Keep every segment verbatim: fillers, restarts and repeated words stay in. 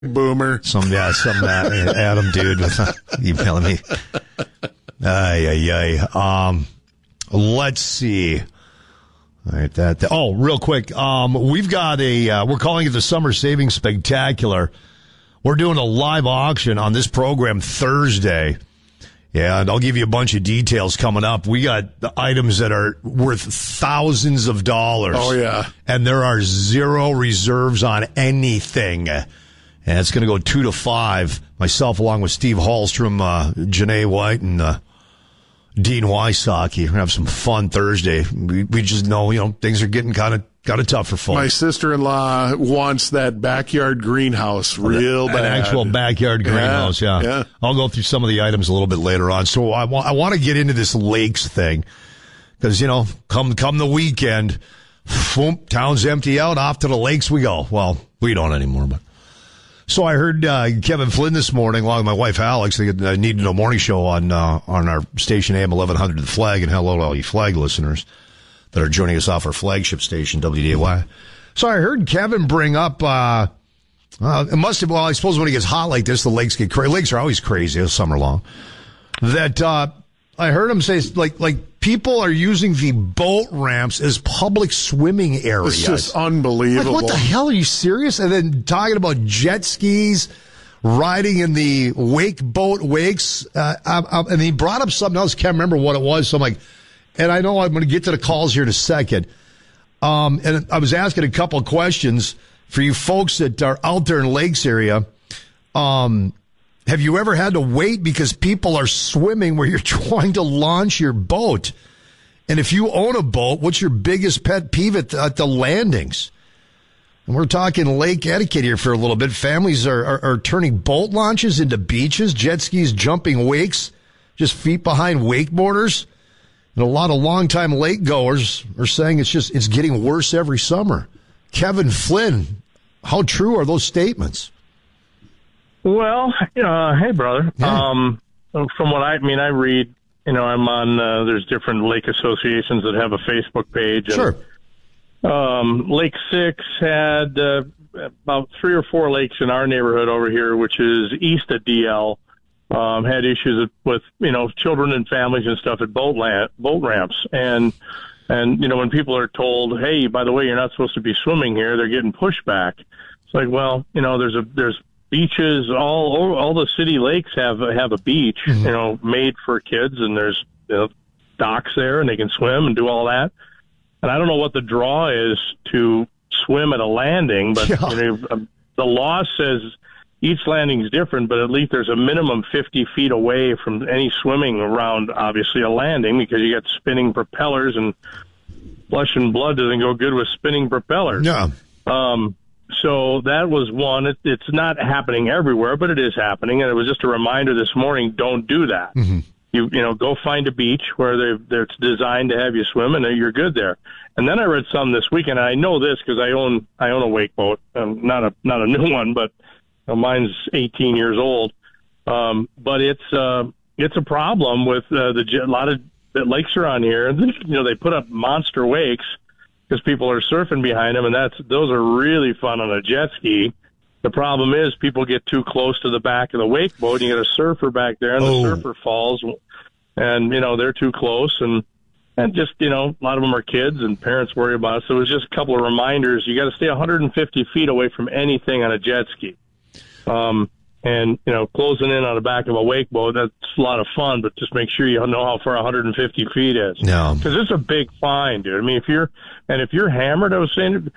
Boomer. Some, yeah, some uh, Adam dude was emailing me. Ay, ay, ay. Um, let's see. All right, that, that. Oh, real quick. Um, we've got a, uh, we're calling it the Summer Savings Spectacular. We're doing a live auction on this program Thursday. Yeah, and I'll give you a bunch of details coming up. We got the items that are worth thousands of dollars. Oh, yeah. And there are zero reserves on anything. And it's going to go two to five. Myself, along with Steve Hallstrom, uh, Janae White, and uh, Dean Wysocki. We're going to have some fun Thursday. We, we just know, you know, things are getting kind of kind of tough for folks. My sister-in-law wants that backyard greenhouse real An bad. An actual backyard greenhouse, yeah. yeah. yeah. I'll go through some of the items a little bit later on. So I want I want to get into this lakes thing because, you know, come come the weekend, boom, town's empty out, off to the lakes we go. Well, we don't anymore, but. So I heard uh, Kevin Flynn this morning, along with my wife Alex. They uh, Need to Know morning show on uh, on our station A M eleven hundred The Flag, and hello to all you Flag listeners that are joining us off our flagship station W D A Y. So I heard Kevin bring up. Uh, uh, it must have. Well, I suppose when it gets hot like this, the lakes get crazy. Lakes are always crazy all summer long. That uh, I heard him say, like like people are using the boat ramps as public swimming areas. It's just unbelievable. Like, what the hell? Are you serious? And then talking about jet skis, riding in the wake boat wakes. Uh, I, I, and he brought up something else. Can't remember what it was. So I'm like, and I know I'm going to get to the calls here in a second. Um, and I was asking a couple of questions for you folks that are out there in the lakes area. Um, have you ever had to wait because people are swimming where you're trying to launch your boat? And if you own a boat, what's your biggest pet peeve at the, at the landings? And we're talking lake etiquette here for a little bit. Families are, are, are turning boat launches into beaches, jet skis jumping wakes, just feet behind wakeboarders. And a lot of longtime lake goers are saying it's just it's getting worse every summer. Kevin Flynn, how true are those statements? Well, uh, hey, brother. Yeah. Um, from what I, I mean, I read, you know, I'm on, uh, there's different lake associations that have a Facebook page. And, Sure. Um, Lake Six had uh, about three or four lakes in our neighborhood over here, which is east of D L. Um, had issues with, you know, children and families and stuff at boat land, boat ramps. And, and, you know, when people are told, hey, by the way, you're not supposed to be swimming here, they're getting pushback. It's like, well, you know, there's a, there's beaches, all, all, all the city lakes have, have a beach, mm-hmm. you know, made for kids, and there's, you know, docks there and they can swim and do all that. And I don't know what the draw is to swim at a landing, but yeah. you know, the law says each landing is different, but at least there's a minimum fifty feet away from any swimming around, obviously, a landing, because you got spinning propellers, and flesh and blood doesn't go good with spinning propellers. Yeah. Um, so that was one. It, it's not happening everywhere, but it is happening. And it was just a reminder this morning, don't do that. Mm-hmm. You you know, go find a beach where they're, they're designed to have you swim, and you're good there. And then I read some this weekend, and I know this because I own I own a wake boat, um, not a not a new one, but uh, mine's eighteen years old. Um, but it's uh, it's a problem with uh, the a lot of the lakes around here. You know, they put up monster wakes because people are surfing behind them, and that's those are really fun on a jet ski. The problem is people get too close to the back of the wake boat, and you got a surfer back there, and oh. the surfer falls, and, you know, they're too close, and and just, you know, a lot of them are kids, and parents worry about it. So it was just a couple of reminders. You got to stay one hundred fifty feet away from anything on a jet ski. Um, and, you know, closing in on the back of a wake boat, that's a lot of fun, but just make sure you know how far one hundred fifty feet is. No. Because it's a big fine, dude. I mean, if you're, and if you're hammered, I was saying,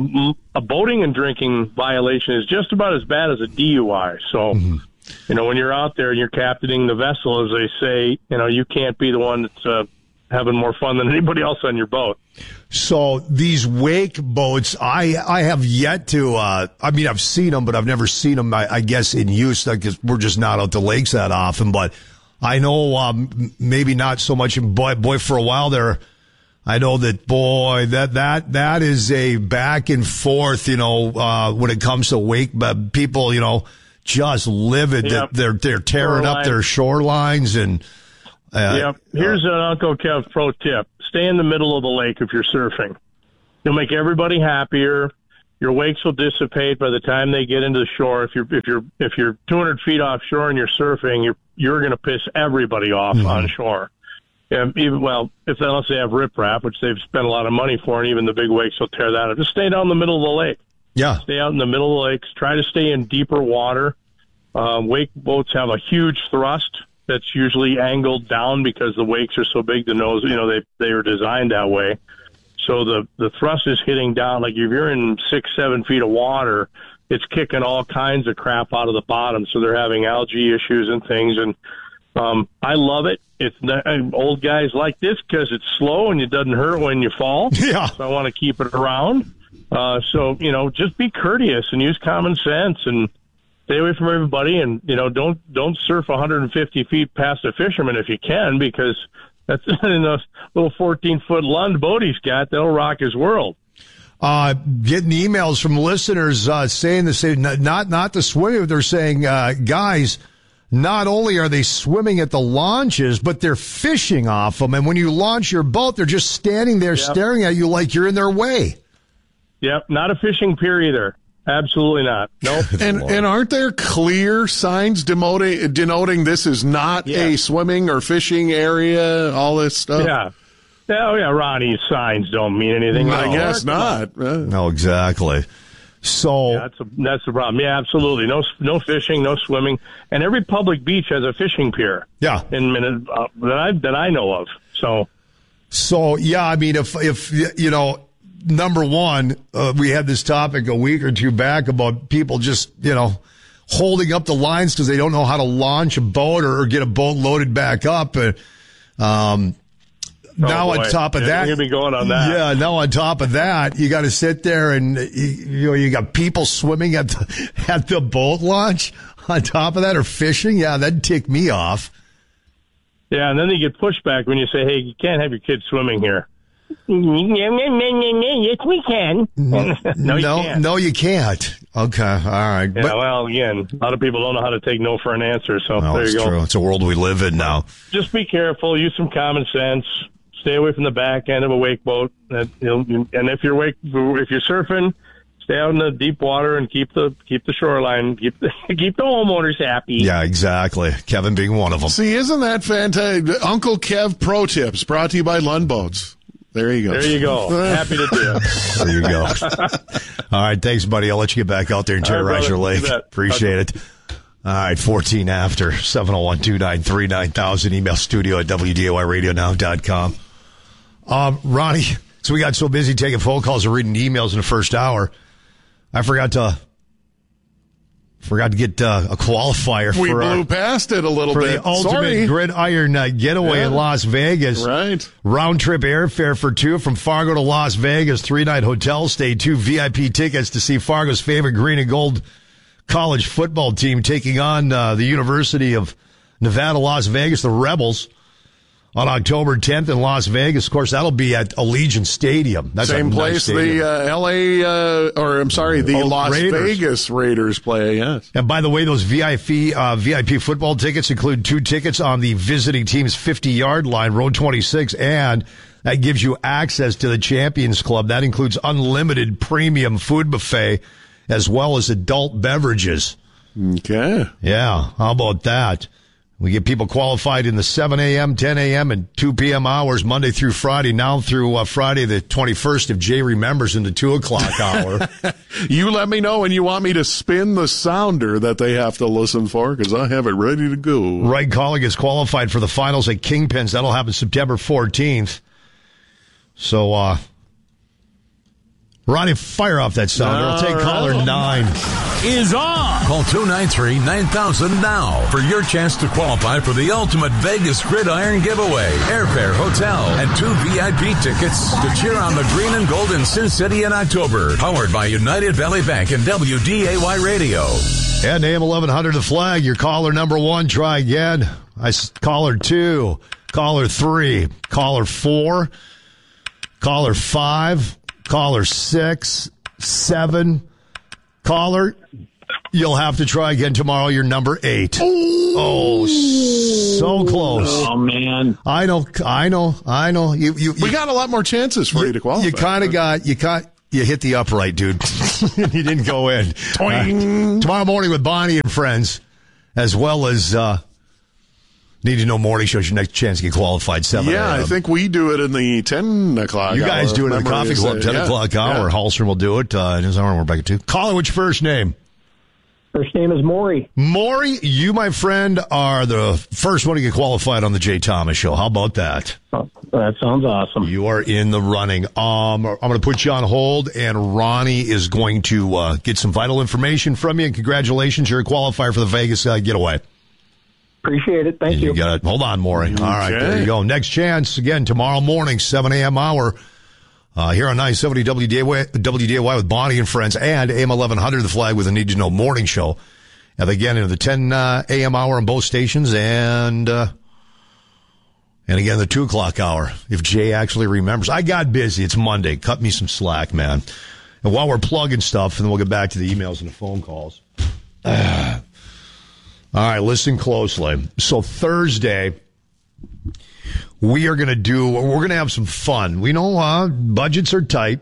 a boating and drinking violation is just about as bad as a D U I. So, mm-hmm. you know, when you're out there and you're captaining the vessel, as they say, you know, you can't be the one that's uh, having more fun than anybody else on your boat. So these wake boats, I, I have yet to, uh, I mean, I've seen them, but I've never seen them, I, I guess, in use, because we're just not out to lakes that often. But I know, um, maybe not so much in boy, boy, for a while there, I know that, boy, that, that, that is a back and forth, you know, uh, when it comes to wake, but people, you know, just livid yep. that they're, they're tearing Shoreline. up their shorelines and, uh, yep. Here's uh, an Uncle Kev pro tip. Stay in the middle of the lake if you're surfing. You'll make everybody happier. your wakes will dissipate by the time they get into the shore. If you're if you're if you're two hundred feet offshore and you're surfing, you're you're going to piss everybody off mm-hmm. on shore. And even well, if unless they have riprap, which they've spent a lot of money for, and even the big wakes will tear that up. Just stay down the middle of the lake. Yeah, stay out in the middle of the lakes. Try to stay in deeper water. Um, wake boats have a huge thrust that's usually angled down because the wakes are so big. The nose, you know, they they are designed that way. So the the thrust is hitting down. Like if you're in six, seven feet of water, it's kicking all kinds of crap out of the bottom. So they're having algae issues and things. And um, I love it. It's not, old guys like this because it's slow and it doesn't hurt when you fall. Yeah. So I want to keep it around. Uh, so you know, just be courteous and use common sense and stay away from everybody. And you know, don't don't surf one hundred fifty feet past a fisherman if you can, because that's in a little fourteen foot Lund boat he's got. That'll rock his world. Uh, getting emails from listeners uh, saying the same, not not the swimming, but they're saying, uh, guys, not only are they swimming at the launches, but they're fishing off them. And when you launch your boat, they're just standing there yep. staring at you like you're in their way. Yep, not a fishing pier either. Absolutely not. Nope. and and aren't there clear signs denoting denoting this is not yeah. a swimming or fishing area? All this stuff. Yeah. Oh yeah, Ronnie's signs don't mean anything. I no, guess not. No, exactly. So yeah, that's a, that's the problem. Yeah, absolutely. No no fishing, no swimming, and every public beach has a fishing pier. Yeah. In minute uh, that I that I know of. So. So yeah, I mean, if if you know. Number one, uh, we had this topic a week or two back about people just, you know, holding up the lines because they don't know how to launch a boat or, or get a boat loaded back up. Uh, um, oh now boy. on top of yeah, that, you're gonna be going on that. Yeah, now on top of that, you got to sit there and you, you know you got people swimming at the at the boat launch on top of that or fishing. Yeah, that'd tick me off. Yeah, and then you get pushback when you say, "Hey, you can't have your kids swimming here." Yes, we can. no, no, you can't. no, you can't. Okay, all right. Yeah, but, well, again, a lot of people don't know how to take no for an answer, so no, there you go. True. It's a world we live in now. Just be careful. Use some common sense. Stay away from the back end of a wake boat. And if you're wake, if you're surfing, stay out in the deep water and keep the keep the shoreline. Keep the keep the homeowners happy. Yeah, exactly. Kevin being one of them. See, isn't that fantastic? Uncle Kev Pro Tips brought to you by Lund Boats. There you go. There you go. Happy to do it. There you go. All right. Thanks, buddy. I'll let you get back out there and terrorize your lake. Appreciate okay. it. All right. fourteen after seven oh one, two nine three, nine thousand. Email studio at W D A Y radio now dot com. Um, Ronnie, so we got so busy taking phone calls and reading emails in the first hour. I forgot to Forgot to get uh, a qualifier. We for blew our, past it a little for bit. the Ultimate Sorry. Gridiron uh, Getaway yeah. in Las Vegas. Right. Round trip airfare for two from Fargo to Las Vegas. Three night hotel stay. Two V I P tickets to see Fargo's favorite green and gold college football team taking on uh, the University of Nevada, Las Vegas, the Rebels, on October tenth in Las Vegas. Of course, that'll be at Allegiant Stadium. That's Same a place nice the uh, L A, uh, or I'm sorry, the oh, Las Raiders. Vegas Raiders play, yes. And by the way, those V I P, uh, V I P football tickets include two tickets on the visiting team's fifty-yard line, row twenty-six, and that gives you access to the Champions Club. That includes unlimited premium food buffet as well as adult beverages. Okay. Yeah, how about that? We get people qualified in the seven a.m., ten a.m., and two p.m. hours, Monday through Friday, now through uh, Friday the twenty-first, if Jay remembers, in the two o'clock hour. You let me know when you want me to spin the sounder that they have to listen for, because I have it ready to go. Right calling is qualified for the finals at Kingpins. That'll happen September fourteenth. So, uh, Ronnie, fire off that sounder. I'll take caller nine. Is on. Call two nine three, nine thousand now for your chance to qualify for the Ultimate Vegas Gridiron Giveaway. Airfare, hotel, and two V I P tickets to cheer on the green and gold in Sin City in October. Powered by United Valley Bank and W D A Y Radio. And A M eleven hundred The Flag. Your caller number one. Try again. I caller two. Caller three. Caller four. Caller five. Caller six. Seven. Caller, you'll have to try again tomorrow. You're number eight. Oh, so close. Oh, man. I know, I know, I know. You, you, we you, got a lot more chances for you, you to qualify. You kind of got, you got, you hit the upright, dude. he didn't go in. Uh, tomorrow morning with Bonnie and friends, as well as uh, Need to Know Morning Show's your next chance to get qualified. seven Yeah, I think we do it in the ten o'clock hour. You guys do it in the coffee club, ten yeah, o'clock hour. Yeah. Hallstrom will do it. Uh, in his hour, we're back at two. Caller, what's your first name? First name is Maury. Maury, you, my friend, are the first one to get qualified on the Jay Thomas Show. How about that? Oh, that sounds awesome. You are in the running. Um, I'm going to put you on hold, and Ronnie is going to uh, get some vital information from you. And congratulations, you're a qualifier for the Vegas uh, getaway. Appreciate it. Thank you. You got it. Hold on, Maury. Okay. All right, there you go. Next chance again tomorrow morning, seven a.m. hour. Uh, here on nine seventy W D A Y, W D A Y with Bonnie and friends, and A M eleven hundred The Flag with a Need to Know Morning Show. And again, in the ten a.m. hour on both stations, and uh, and again, the two o'clock hour, if Jay actually remembers. I got busy. It's Monday. Cut me some slack, man. And while we're plugging stuff, and then we'll get back to the emails and the phone calls. Uh, all right, listen closely. So Thursday, we are going to do, we're going to have some fun. We know uh, budgets are tight.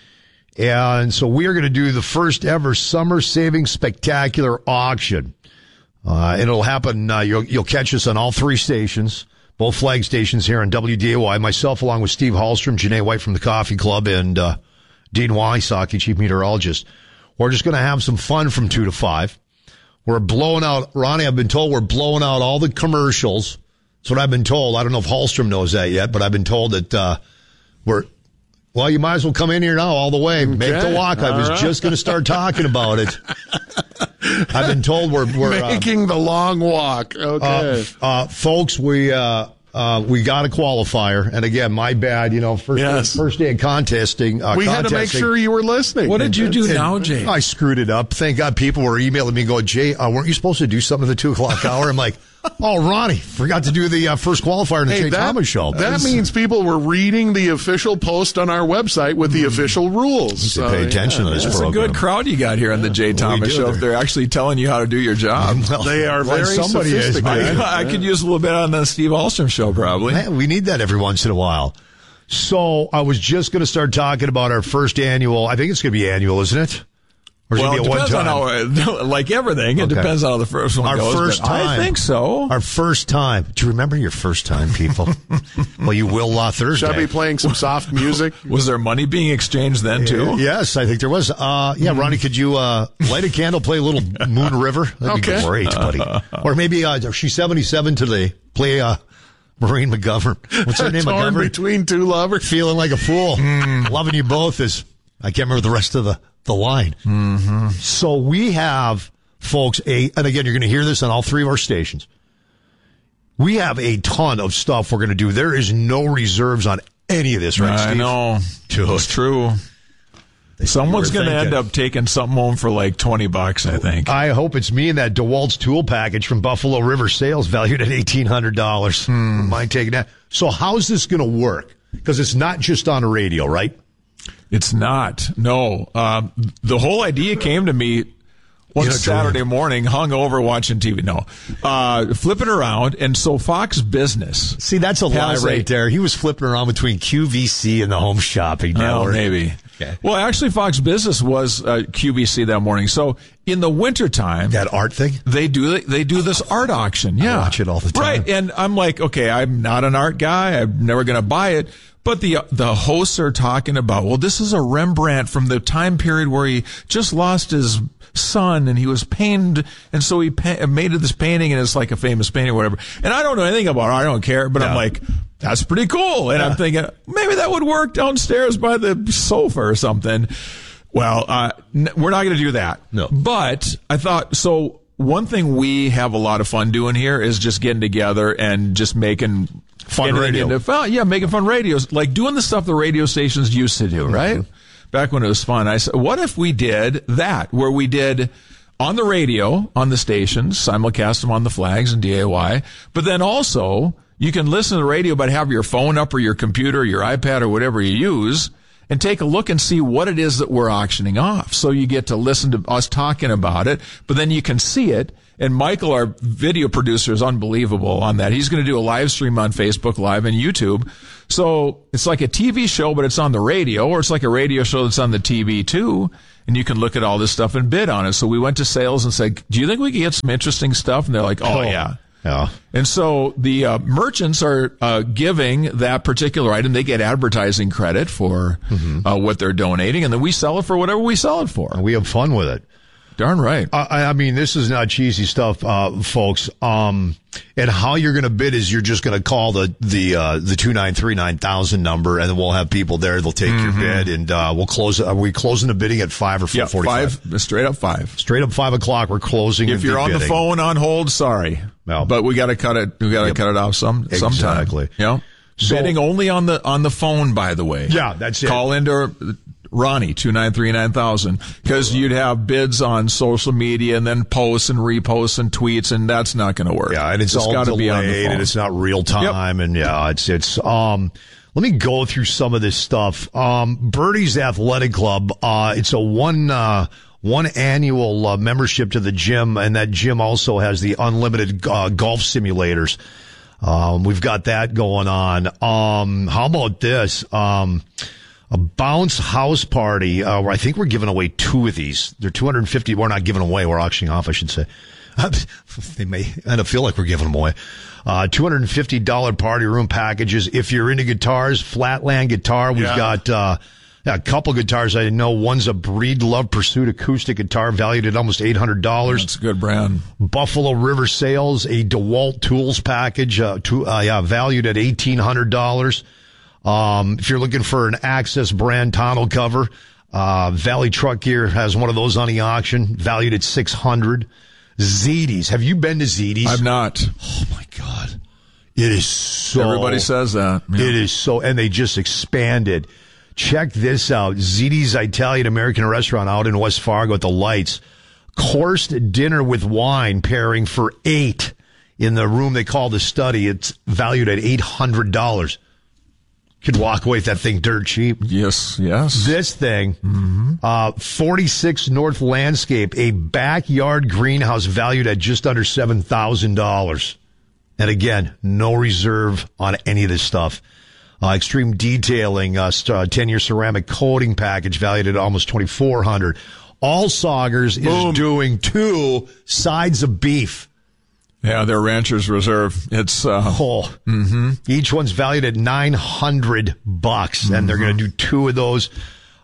And so we are going to do the first ever Summer Savings Spectacular auction. Uh, and it'll happen, uh, you'll, you'll catch us on all three stations, both flag stations here on W D A Y. Myself, along with Steve Hallstrom, Janae White from the Coffee Club, and uh, Dean Wysocki, Chief Meteorologist. We're just going to have some fun from two to five. We're blowing out, Ronnie, I've been told we're blowing out all the commercials. That's what I've been told. I don't know if Hallstrom knows that yet, but I've been told that uh, we're, well, you might as well come in here now all the way. Okay. Make the walk. All I was right. just going to start talking about it. I've been told we're, we're making uh, the long walk. Okay. Uh, uh, folks, we, uh, uh, we got a qualifier. And again, my bad, you know, first, yes. day, first day of contesting. Uh, we had to make sure you were listening. What did you do and, now, Jay? I screwed it up. Thank God people were emailing me going, Jay, uh, weren't you supposed to do something at the two o'clock hour? I'm like, oh, Ronnie, forgot to do the uh, first qualifier in the hey, Jay that, Thomas Show. That was, means people were reading the official post on our website with the official rules. So, pay attention yeah, to this That's program. a good crowd you got here on the Jay Thomas Show. If they're actually telling you how to do your job. Well, they are very sophisticated. I, I could use a little bit on the Steve Hallstrom Show, probably. Man, we need that every once in a while. So I was just going to start talking about our first annual. I think it's going to be annual, isn't it? Or well, it, it depends on how, like everything, it okay. depends on how the first one our goes. Our first time. I think so. Our first time. Do you remember your first time, people? Well, you will uh, Thursday. Should I be playing some soft music? Was there money being exchanged then, too? Uh, yes, I think there was. Uh, yeah, Ronnie, could you uh, light a candle, play a little Moon River? That'd okay. be great, buddy. Or maybe uh, she's seventy-seven today. Play uh, Maureen McGovern. What's her name? Torn McGovern? Between two lovers. Feeling like a fool. Mm. Loving you both is, I can't remember the rest of the the line. Mm-hmm. So we have, folks, a, and again, you're going to hear this on all three of our stations. We have a ton of stuff we're going to do. There is no reserves on any of this, right, I Steve? know. Dude. It's true. Someone's going to end up taking something home for like twenty bucks, I think. I hope it's me and that DeWalt's tool package from Buffalo River Sales valued at eighteen hundred dollars. Hmm. Mind taking that. So how's this going to work? Because it's not just on the radio, right? It's not. No. Um, the whole idea came to me one Saturday morning, hung over watching T V. No. Uh, flipping around. And so Fox Business. See, that's a lie right a, there. He was flipping around between Q V C and the Home Shopping Network. Oh, maybe. Okay. Well, actually, Fox Business was uh, Q V C that morning. So in the wintertime. That art thing? They do they do this art auction. Yeah. I watch it all the time. Right. And I'm like, okay, I'm not an art guy. I'm never going to buy it. But the the hosts are talking about, well, this is a Rembrandt from the time period where he just lost his son and he was pained, and so he pa- made this painting, and it's like a famous painting or whatever. And I don't know anything about it. I don't care, but yeah. I'm like, that's pretty cool. And yeah. I'm thinking, maybe that would work downstairs by the sofa or something. Well, uh, n- we're not going to do that. No. But I thought, so one thing we have a lot of fun doing here is just getting together and just making fun radio. Into, yeah, making fun radios, like doing the stuff the radio stations used to do, right? Mm-hmm. Back when it was fun. I said, what if we did that, where we did on the radio, on the stations, simulcast them on the flags and D A Y, but then also you can listen to the radio but have your phone up or your computer or your iPad or whatever you use, and take a look and see what it is that we're auctioning off. So you get to listen to us talking about it, but then you can see it. And Michael, our video producer, is unbelievable on that. He's going to do a live stream on Facebook Live and YouTube. So it's like a T V show, but it's on the radio, or it's like a radio show that's on the T V too. And you can look at all this stuff and bid on it. So we went to sales and said, do you think we can get some interesting stuff? And they're like, oh, yeah. Yeah. And so the uh, merchants are uh, giving that particular item. They get advertising credit for mm-hmm. uh, what they're donating, and then we sell it for whatever we sell it for. And we have fun with it. Darn right. Uh, I mean, this is not cheesy stuff, uh, folks. Um, and how you're going to bid is you're just going to call the the uh, the two nine three nine thousand number, and then we'll have people there. They'll take mm-hmm. your bid, and uh, we'll close. Are we closing the bidding at five or four yeah, forty-five? Five, straight up five. Straight up five o'clock. We're closing. If you're on bidding. the phone on hold, sorry, no. but we got to cut it. We got to yep. cut it off some sometime. Exactly. You know, so, bidding only on the on the phone. By the way, yeah, that's it. Call into Ronnie, two nine three nine thousand, because you'd have bids on social media and then posts and reposts and tweets, and that's not going to work. Yeah, and it's, it's all gotta delayed, be on the phone. And it's not real time, yep. and yeah, it's, it's, um, let me go through some of this stuff. Um, Birdie's Athletic Club, uh, it's a one, uh, one annual uh, membership to the gym, and that gym also has the unlimited uh, golf simulators. Um, we've got that going on. Um, how about this? Um, A bounce house party, uh, where I think we're giving away two of these. They're two hundred fifty. We're not giving away. We're auctioning off, I should say. They may end up feel like we're giving them away. Uh, two hundred fifty dollars party room packages. If you're into guitars, Flatland Guitar, we've yeah. got, uh, yeah, a couple guitars I didn't know. One's a Breed Love Pursuit acoustic guitar valued at almost eight hundred dollars. That's a good brand. Buffalo River Sales, a DeWalt Tools package, uh, to, uh, yeah, valued at eighteen hundred dollars. Um, if you're looking for an Access brand tonneau cover, uh, Valley Truck Gear has one of those on the auction, valued at six hundred dollars. Zeddy's. Have you been to Zeddy's? I've not. Oh my God. It is so. Everybody says that. Yeah. It is so, and they just expanded. Check this out. Zeddy's Italian American restaurant out in West Fargo at the Lights. Coursed dinner with wine pairing for eight in the room they call the study. It's valued at eight hundred dollars. Could walk away with that thing dirt cheap. Yes, yes. This thing, mm-hmm. uh, forty-six North Landscape, a backyard greenhouse valued at just under seven thousand dollars. And again, no reserve on any of this stuff. Uh, extreme detailing, uh, ten-year ceramic coating package valued at almost twenty-four hundred dollars. All Saugers Boom. Is doing two sides of beef. Yeah, they're Rancher's Reserve. It's uh, oh, mm-hmm. each one's valued at nine hundred bucks, mm-hmm. and they're going to do two of those.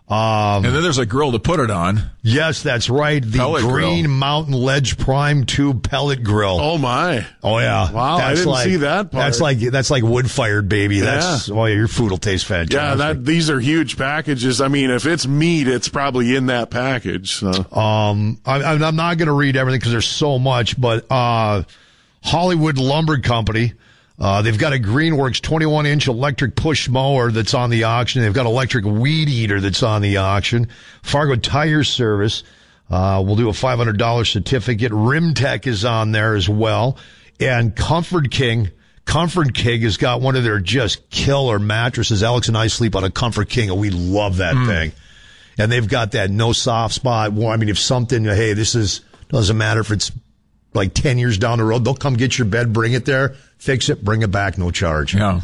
Um, and then there's a grill to put it on. Yes, that's right. The pellet Green grill. Mountain Ledge Prime two pellet grill. Oh my! Oh yeah! Wow, that's I didn't like, see that part. That's like that's like wood fired, baby. That's yeah. oh yeah, your food will taste fantastic. Yeah, that these are huge packages. I mean, if it's meat, it's probably in that package. So. Um, I, I'm not going to read everything because there's so much, but uh. Hollywood Lumber Company, uh, they've got a Greenworks twenty-one inch electric push mower that's on the auction. They've got electric weed eater that's on the auction. Fargo Tire Service, uh, will do a five hundred dollars certificate. Rimtech is on there as well. And Comfort King, Comfort King has got one of their just killer mattresses. Alex and I sleep on a Comfort King, and we love that mm. thing. And they've got that no soft spot. Well, I mean, if something, hey, this is, doesn't matter if it's like ten years down the road, they'll come get your bed, bring it there, fix it, bring it back, no charge. Yeah.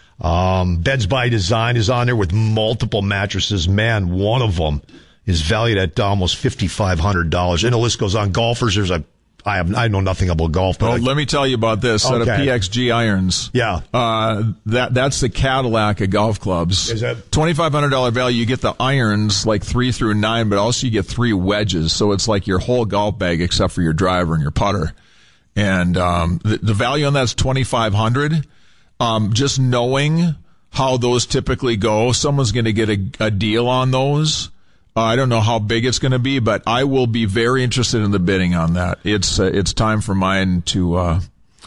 Um, Beds by Design is on there with multiple mattresses. Man, one of them is valued at almost fifty-five hundred dollars. And the list goes on. Golfers, there's a, I have, I know nothing about golf. But well, I, let me tell you about this. Set okay. of P X G irons. Yeah. Uh, that, that's the Cadillac of golf clubs. Is that? twenty-five hundred dollars value. You get the irons like three through nine, but also you get three wedges. So it's like your whole golf bag except for your driver and your putter. And um, the, the value on that's twenty-five hundred dollars. Um, just knowing how those typically go, someone's going to get a, a deal on those. Uh, I don't know how big it's going to be, but I will be very interested in the bidding on that. It's uh, it's time for mine to uh,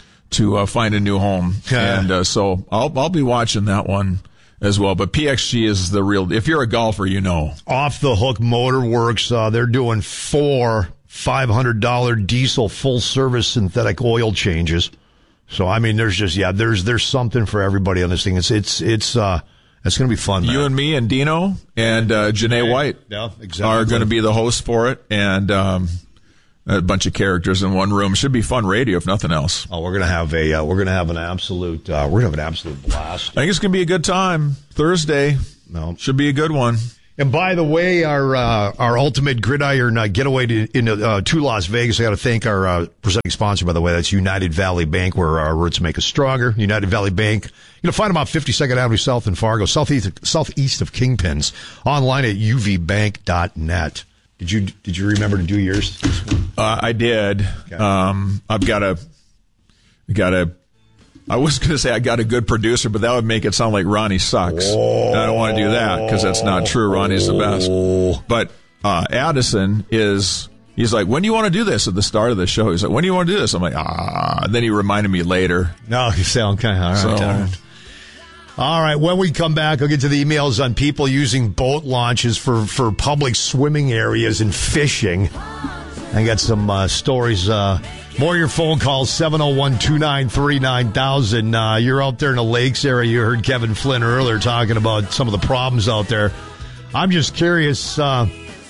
to uh, find a new home, yeah. and uh, so I'll I'll be watching that one as well. But P X G is the real. If you're a golfer, you know. Off the Hook Motor Works, uh, they're doing four five hundred dollars diesel full service synthetic oil changes. So I mean, there's just yeah, there's there's something for everybody on this thing. It's it's it's uh That's going to be fun, man. You and me and Dino and uh, Janae White yeah, exactly. are going to be the hosts for it, and um, a bunch of characters in one room. Should be fun radio, if nothing else. Oh, we're going to have a uh, we're going to have an absolute uh, we're going to have an absolute blast. I think it's going to be a good time. Thursday, no, should be a good one. And by the way, our uh, our ultimate gridiron uh, getaway to, in, uh, to Las Vegas, I got to thank our uh, presenting sponsor, by the way. That's United Valley Bank, where our roots make us stronger. United Valley Bank. You know, find them out fifty-second Avenue South in Fargo, southeast, southeast of Kingpins. Online at u v bank dot net. Did you did you remember to do yours? Uh, I did. Okay. Um, I've got a got a. I was going to say I got a good producer, but that would make it sound like Ronnie sucks. Oh. And I don't want to do that because that's not true. Ronnie's the best. Oh. But uh, Addison is, he's like, when do you want to do this? At the start of the show, he's like, when do you want to do this? I'm like, ah. And then he reminded me later. No, you sound kind of, all right. So, all right. All right, when we come back, I'll get to the emails on people using boat launches for, for public swimming areas and fishing. I got some uh, stories. Uh, more of your phone calls, seven oh one, two nine three, nine thousand. Uh, you're out there in the lakes area. You heard Kevin Flynn earlier talking about some of the problems out there. I'm just curious, uh,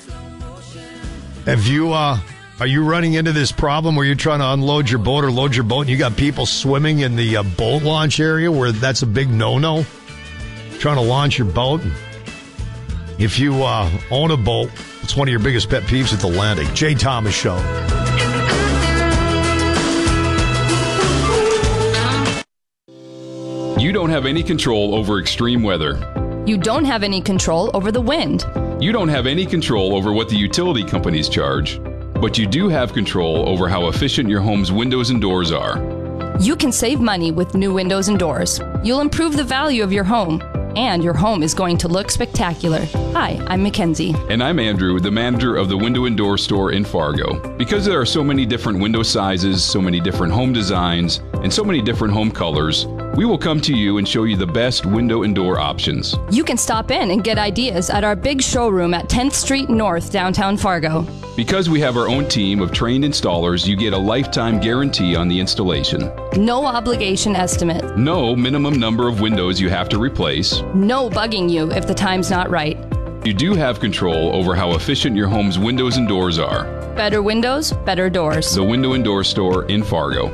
have you, uh, are you running into this problem where you're trying to unload your boat or load your boat and you got people swimming in the uh, boat launch area where that's a big no-no? Trying to launch your boat. If you uh, own a boat, it's one of your biggest pet peeves at the landing. Jay Thomas Show. You don't have any control over extreme weather. You don't have any control over the wind. You don't have any control over what the utility companies charge. But you do have control over how efficient your home's windows and doors are. You can save money with new windows and doors. You'll improve the value of your home. And your home is going to look spectacular. Hi, I'm Mackenzie. And I'm Andrew, the manager of the Window and Door Store in Fargo. Because there are so many different window sizes, so many different home designs, and so many different home colors, we will come to you and show you the best window and door options. You can stop in and get ideas at our big showroom at tenth Street North, downtown Fargo. Because we have our own team of trained installers, you get a lifetime guarantee on the installation. No obligation estimate. No minimum number of windows you have to replace. No bugging you if the time's not right. You do have control over how efficient your home's windows and doors are. Better windows, better doors. The Window and Door Store in Fargo.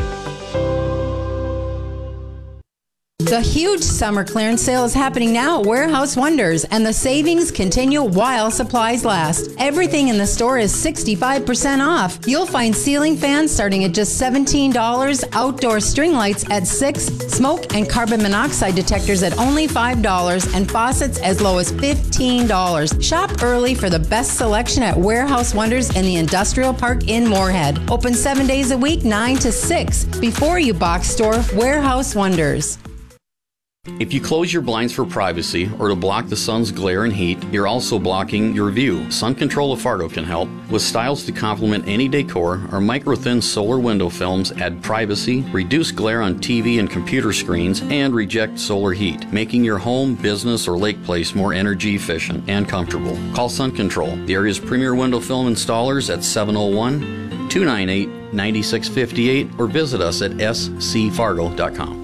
The huge summer clearance sale is happening now at Warehouse Wonders, and the savings continue while supplies last. Everything in the store is sixty-five percent off. You'll find ceiling fans starting at just seventeen dollars, outdoor string lights at six dollars, smoke and carbon monoxide detectors at only five dollars, and faucets as low as fifteen dollars. Shop early for the best selection at Warehouse Wonders in the Industrial Park in Moorhead. Open seven days a week, nine to six. Before you box store, Warehouse Wonders. If you close your blinds for privacy or to block the sun's glare and heat, you're also blocking your view. Sun Control of Fargo can help. With styles to complement any decor, our micro-thin solar window films add privacy, reduce glare on T V and computer screens, and reject solar heat, making your home, business, or lake place more energy efficient and comfortable. Call Sun Control, the area's premier window film installers, at seven oh one, two nine eight, nine six five eight or visit us at s c fargo dot com.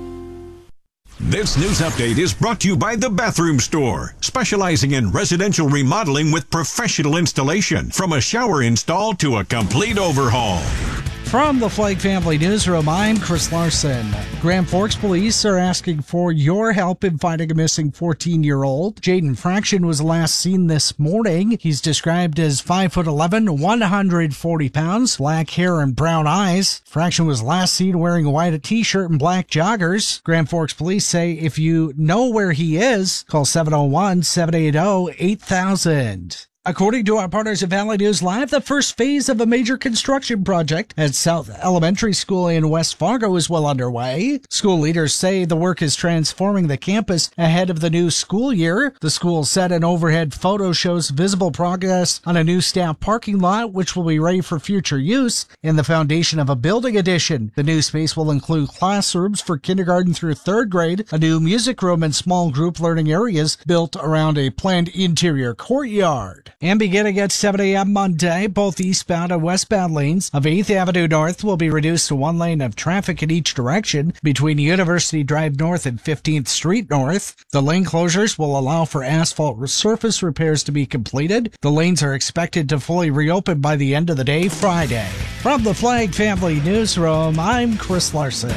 This news update is brought to you by The Bathroom Store, specializing in residential remodeling with professional installation, from a shower install to a complete overhaul. From the Flake Family Newsroom, I'm Chris Larson. Grand Forks police are asking for your help in finding a missing fourteen-year-old. Jaden Fraction was last seen this morning. He's described as five foot eleven, one hundred forty pounds, black hair and brown eyes. Fraction was last seen wearing a white t-shirt and black joggers. Grand Forks police say if you know where he is, call seven oh one, seven eight oh, eight thousand. According to our partners at Valley News Live, the first phase of a major construction project at South Elementary School in West Fargo is well underway. School leaders say the work is transforming the campus ahead of the new school year. The school said an overhead photo shows visible progress on a new staff parking lot, which will be ready for future use, and the foundation of a building addition. The new space will include classrooms for kindergarten through third grade, a new music room, and small group learning areas built around a planned interior courtyard. And beginning at seven a.m. Monday, both eastbound and westbound lanes of eighth Avenue North will be reduced to one lane of traffic in each direction between University Drive North and fifteenth Street North. The lane closures will allow for asphalt surface repairs to be completed. The lanes are expected to fully reopen by the end of the day Friday. From the Flag Family Newsroom, I'm Chris Larson.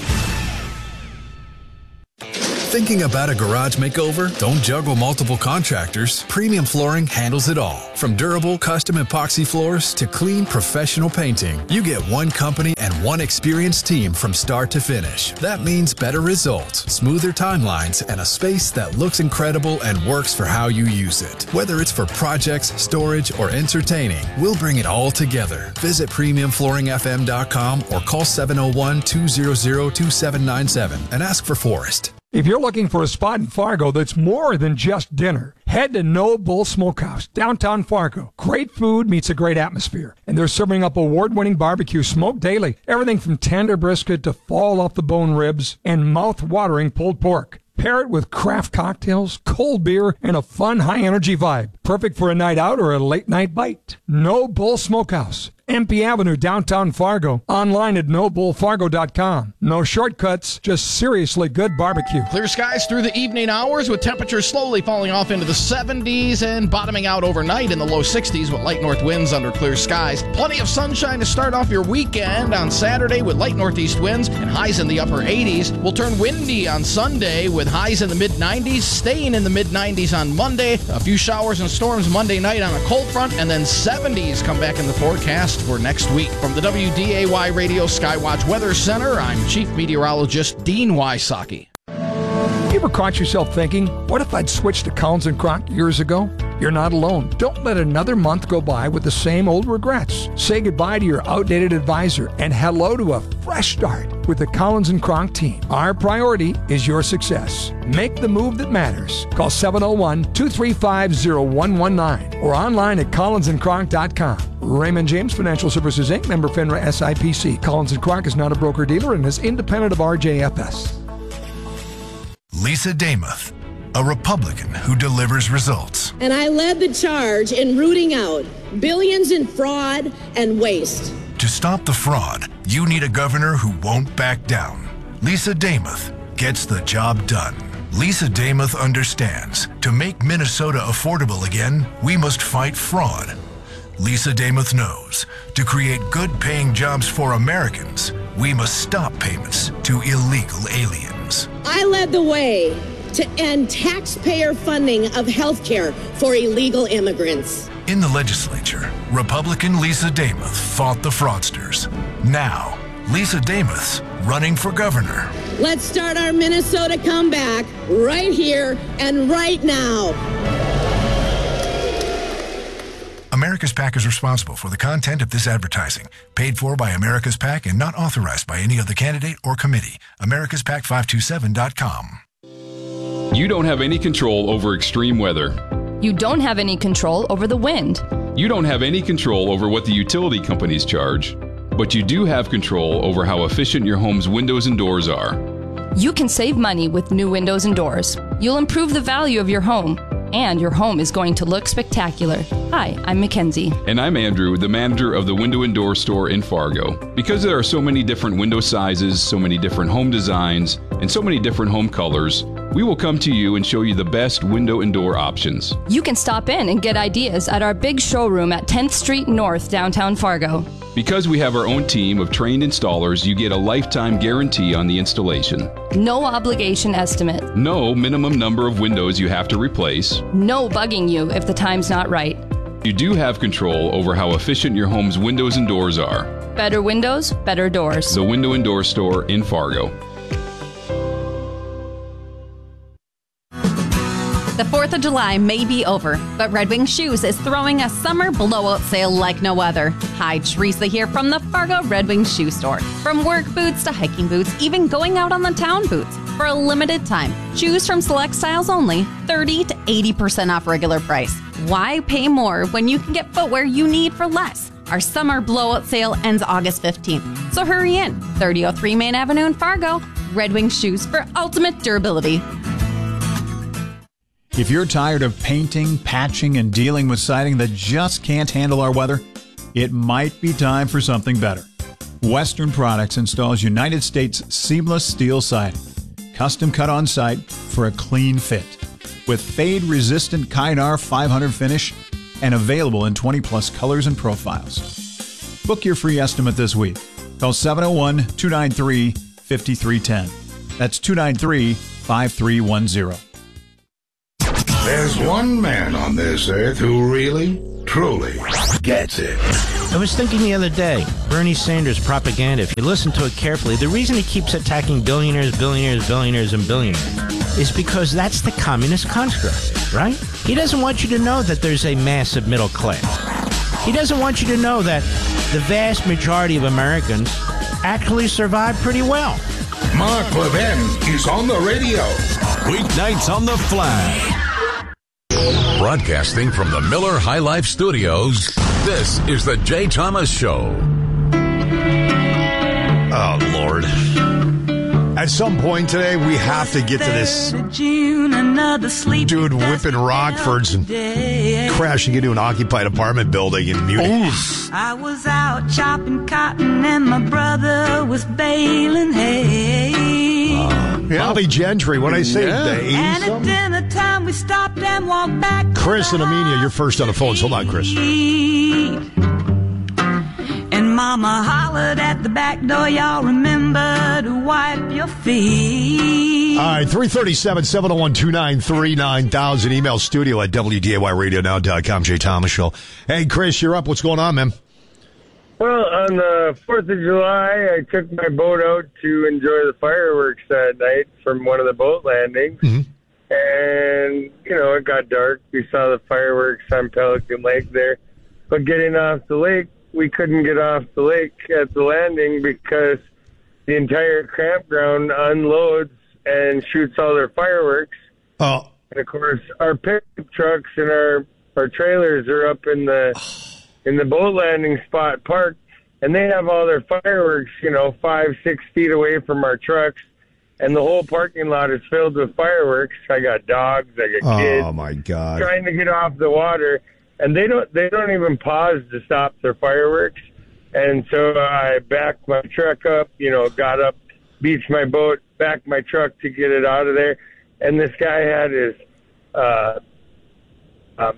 Thinking about a garage makeover? Don't juggle multiple contractors. Premium Flooring handles it all. From durable custom epoxy floors to clean professional painting, you get one company and one experienced team from start to finish. That means better results, smoother timelines, and a space that looks incredible and works for how you use it. Whether it's for projects, storage, or entertaining, we'll bring it all together. Visit premium flooring f m dot com or call seven oh one, two hundred, two seven nine seven and ask for Forrest. If you're looking for a spot in Fargo that's more than just dinner, head to No Bull Smokehouse, downtown Fargo. Great food meets a great atmosphere. And they're serving up award-winning barbecue smoked daily. Everything from tender brisket to fall-off-the-bone ribs and mouth-watering pulled pork. Pair it with craft cocktails, cold beer, and a fun, high-energy vibe. Perfect for a night out or a late-night bite. No Bull Smokehouse. M P Avenue, downtown Fargo. Online at no bull fargo dot com. No shortcuts, just seriously good barbecue. Clear skies through the evening hours with temperatures slowly falling off into the seventies and bottoming out overnight in the low sixties with light north winds under clear skies. Plenty of sunshine to start off your weekend on Saturday with light northeast winds and highs in the upper eighties. We'll turn windy on Sunday with highs in the mid nineties, staying in the mid nineties on Monday. A few showers and storms Monday night on a cold front, and then seventies come back in the forecast for next week. From the W D A Y Radio Skywatch Weather Center, I'm Chief Meteorologist Dean Wysocki. You ever caught yourself thinking, what if I'd switched to Collins and Crock years ago? You're not alone. Don't let another month go by with the same old regrets. Say goodbye to your outdated advisor and hello to a fresh start with the Collins and Crock team. Our priority is your success. Make the move that matters. Call seven oh one, two three five, oh one one nine or online at collins and crock dot com. Raymond James Financial Services, Incorporated, member FINRA S I P C. Collins and Crock is not a broker-dealer and is independent of R J F S. Lisa Damuth, a Republican who delivers results. And I led the charge in rooting out billions in fraud and waste. To stop the fraud, you need a governor who won't back down. Lisa Damuth gets the job done. Lisa Damuth understands to make Minnesota affordable again, we must fight fraud. Lisa Damuth knows to create good-paying jobs for Americans, we must stop payments to illegal aliens. I led the way to end taxpayer funding of health care for illegal immigrants. In the legislature, Republican Lisa Damuth fought the fraudsters. Now, Lisa Damuth's running for governor. Let's start our Minnesota comeback right here and right now. America's PAC is responsible for the content of this advertising, paid for by America's PAC and not authorized by any other candidate or committee. Americas Pac five two seven dot com. You don't have any control over extreme weather. You don't have any control over the wind. You don't have any control over what the utility companies charge. But you do have control over how efficient your home's windows and doors are. You can save money with new windows and doors. You'll improve the value of your home, and your home is going to look spectacular. Hi, I'm Mackenzie. And I'm Andrew, the manager of the Window and Door Store in Fargo. Because there are so many different window sizes, so many different home designs, and so many different home colors, we will come to you and show you the best window and door options. You can stop in and get ideas at our big showroom at tenth Street North, downtown Fargo. Because we have our own team of trained installers, you get a lifetime guarantee on the installation. No obligation estimate. No minimum number of windows you have to replace. No bugging you if the time's not right. You do have control over how efficient your home's windows and doors are. Better windows, better doors. The Window and Door Store in Fargo. The fourth of July may be over, but Red Wing Shoes is throwing a summer blowout sale like no other. Hi, Teresa here from the Fargo Red Wing Shoe Store. From work boots to hiking boots, even going out on the town boots. For a limited time, choose from select styles only, thirty to eighty percent off regular price. Why pay more when you can get footwear you need for less? Our summer blowout sale ends August fifteenth, so hurry in. thirty oh three Main Avenue in Fargo. Red Wing Shoes for ultimate durability. If you're tired of painting, patching, and dealing with siding that just can't handle our weather, it might be time for something better. Western Products installs United States seamless steel siding, custom cut on site for a clean fit, with fade-resistant Kynar five hundred finish and available in twenty plus colors and profiles. Book your free estimate this week. Call seven oh one, two nine three, five three one zero. That's two nine three, five three one zero. There's one man on this earth who really, truly gets it. I was thinking the other day, Bernie Sanders propaganda, if you listen to it carefully, the reason he keeps attacking billionaires, billionaires, billionaires, and billionaires is because that's the communist construct, right? He doesn't want you to know that there's a massive middle class. He doesn't want you to know that the vast majority of Americans actually survive pretty well. Mark Levin is on the radio. Weeknights on the Flag. Broadcasting from the Miller High Life Studios, this is the Jay Thomas Show. Oh, Lord. At some point today, we have to get to this dude whipping Rockfords and crashing into an occupied apartment building in Munich. I was out chopping cotton and my brother was baling hay. Uh, yeah. Bobby Gentry, what I say, yeah. the eighties. And at dinner time we stopped and walked back. Chris and Amelia, you're first on the phone. Hold on, Chris. And Mama hollered at the back door, y'all remember to wipe your feet. All right, three thirty-seven, seven oh one, two nine three, nine thousand. Email studio at W D A Y radio now dot com. Jay Thomas Show. Hey, Chris, you're up. What's going on, man? Well, on the fourth of July, I took my boat out to enjoy the fireworks that night from one of the boat landings. Mm-hmm. And, you know, it got dark. We saw the fireworks on Pelican Lake there. But getting off the lake, we couldn't get off the lake at the landing because the entire campground unloads and shoots all their fireworks. Oh. And, of course, our pickup trucks and our, our trailers are up in the... in the boat landing spot parked, and they have all their fireworks, you know, five, six feet away from our trucks, and the whole parking lot is filled with fireworks. I got dogs, I got kids. Oh, my God. Trying to get off the water, and they don't, they don't even pause to stop their fireworks. And so I backed my truck up, you know, got up, beached my boat, backed my truck to get it out of there, and this guy had his, uh, um,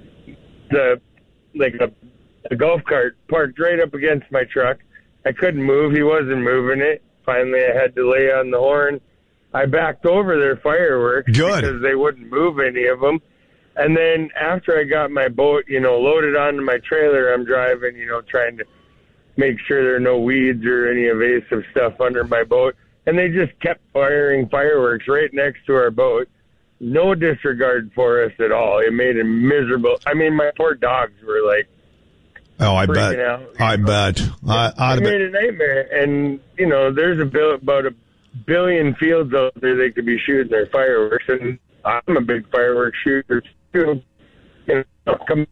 the, like a, a golf cart parked right up against my truck. I couldn't move. He wasn't moving it. Finally, I had to lay on the horn. I backed over their fireworks Good. because they wouldn't move any of them. And then after I got my boat, you know, loaded onto my trailer, I'm driving, you know, trying to make sure there are no weeds or any invasive stuff under my boat. And they just kept firing fireworks right next to our boat. No disregard for us at all. It made it miserable. I mean, my poor dogs were like, Oh, I bet. Out. I bet. I, I'd it bet. made a nightmare. And, you know, there's a bill, about a billion fields out there they could be shooting their fireworks. And I'm a big fireworks shooter, too. You know, come.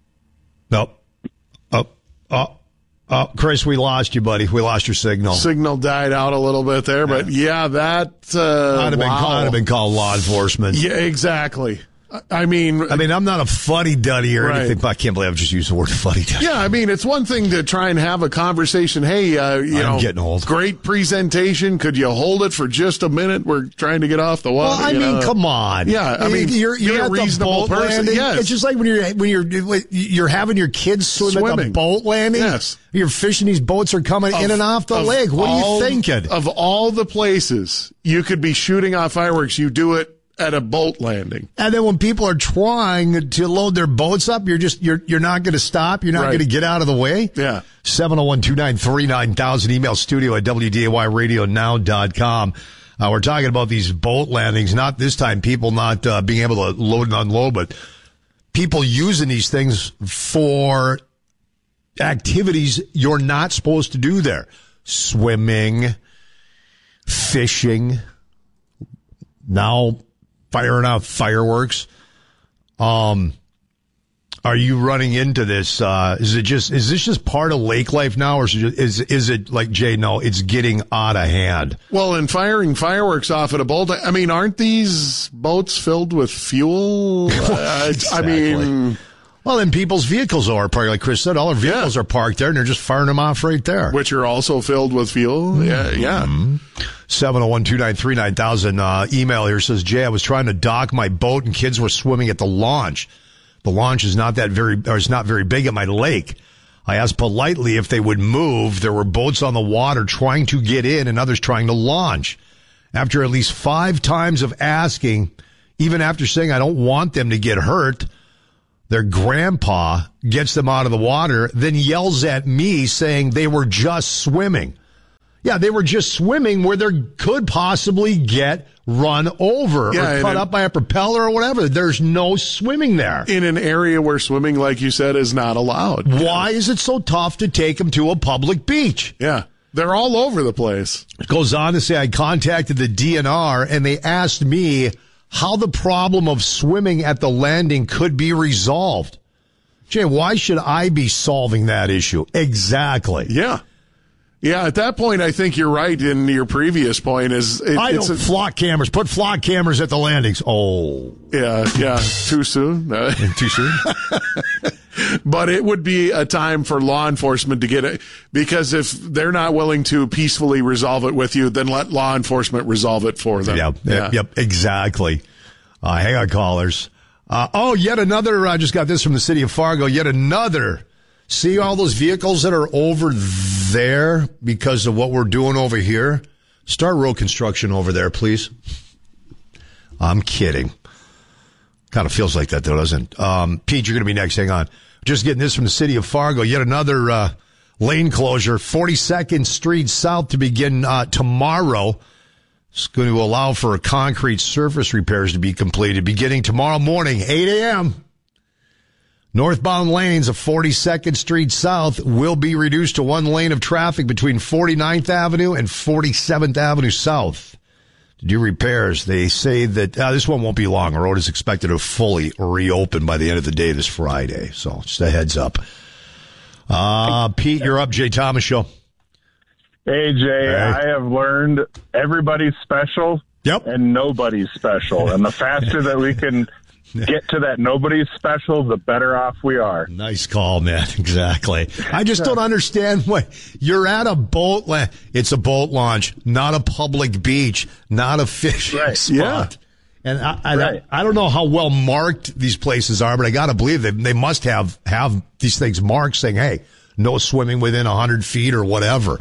Nope. Oh, oh, oh, Chris, we lost you, buddy. We lost your signal. Signal died out a little bit there, but yeah, that uh, I'd have, been, wow. I'd have been called law enforcement. Yeah, exactly. I mean, I mean, I'm not a fuddy-duddy or right. anything, but I can't believe I've just used the word fuddy-duddy. Yeah, I mean, it's one thing to try and have a conversation. Hey, uh, you I'm know, getting old. Great presentation. Could you hold it for just a minute? We're trying to get off the water. Well, I you mean, know? come on. Yeah, I mean, you're you're be at a reasonable the boat person. landing. Yes. It's just like when you're when you're you're having your kids swim Swimming. at the boat landing. Yes, you're fishing. These boats are coming of, in and off the of lake. What all, are you thinking? Of all the places you could be shooting off fireworks, you do it at a boat landing. And then when people are trying to load their boats up, you're just you're you're not going to stop. You're not Right. going to get out of the way. Yeah. seven oh one, two nine three, nine thousand. Email studio at W D A Y radio now dot com. Uh, we're talking about these boat landings. Not this time people not uh, being able to load and unload, but people using these things for activities you're not supposed to do there. Swimming, fishing, now firing off fireworks. Um, Are you running into this? Uh, is it just is this just part of lake life now, or is it, just, is, is it like Jay? No, it's getting out of hand. Well, and firing fireworks off at a boat. I mean, aren't these boats filled with fuel? Uh, Exactly. I mean, well, then people's vehicles are parked, like Chris said. All their vehicles yeah. are parked there, and they're just firing them off right there, which are also filled with fuel. Mm-hmm. Yeah, yeah. seven oh one, two nine three, nine thousand uh, email here says, Jay, I was trying to dock my boat, and kids were swimming at the launch. The launch is not that very, or it's not very big at my lake. I asked politely if they would move. There were boats on the water trying to get in and others trying to launch. After at least five times of asking, even after saying I don't want them to get hurt, their grandpa gets them out of the water, then yells at me saying they were just swimming. Yeah, they were just swimming where they could possibly get run over yeah, or cut up by a propeller or whatever. There's no swimming there. In an area where swimming, like you said, is not allowed. Why is it so tough to take them to a public beach? Yeah, they're all over the place. It goes on to say, I contacted the D N R and they asked me how the problem of swimming at the landing could be resolved. Jay, why should I be solving that issue? Exactly. Yeah. Yeah, at that point, I think you're right in your previous point. Is it, I it's don't a, flock cameras. Put flock cameras at the landings. Oh. Yeah, yeah. Too soon? Uh, Too soon? But it would be a time for law enforcement to get it, because if they're not willing to peacefully resolve it with you, then let law enforcement resolve it for them. Yep, yeah. yep, yep, exactly. Uh, hang on, callers. Uh, oh, yet another, I just got this from the city of Fargo, yet another. See all those vehicles that are over there because of what we're doing over here? Start road construction over there, please. I'm kidding. Kind of feels like that, though, doesn't it? Um, Pete, you're going to be next. Hang on. Just getting this from the city of Fargo. Yet another uh, lane closure. forty-second Street South to begin uh, tomorrow. It's going to allow for concrete surface repairs to be completed beginning tomorrow morning, eight a.m. Northbound lanes of forty-second Street South will be reduced to one lane of traffic between forty-ninth Avenue and forty-seventh Avenue South to do repairs. They say that uh, this one won't be long. The road is expected to fully reopen by the end of the day this Friday. So just a heads up. Uh, Pete, you're up. Jay Thomas Show. Hey, Jay, hey. I have learned everybody's special yep. and nobody's special. And the faster that we can get to that nobody's special, the better off we are. Nice call, man. Exactly. I just don't understand why you're at a boat. La- it's a boat launch, not a public beach, not a fishing right. spot. Yeah. And I, I, right. I, I don't know how well marked these places are, but I got to believe they they must have have these things marked saying, "Hey, no swimming within a hundred feet" or whatever.